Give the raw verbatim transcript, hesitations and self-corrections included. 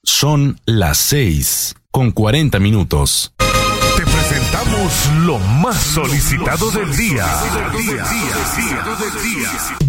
Son las seis con cuarenta minutos. Te presentamos lo más solicitado del día.